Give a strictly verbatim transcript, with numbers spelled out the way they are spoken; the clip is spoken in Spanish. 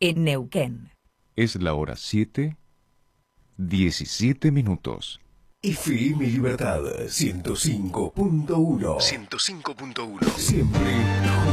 en Neuquén. Es la hora siete, diecisiete minutos. F M Libertad ciento cinco punto uno. ciento cinco punto uno. Siempre